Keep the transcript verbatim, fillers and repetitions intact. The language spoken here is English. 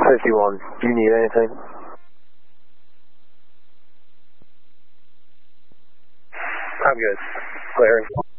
fifty-one, do you need anything? I'm good. Clearing.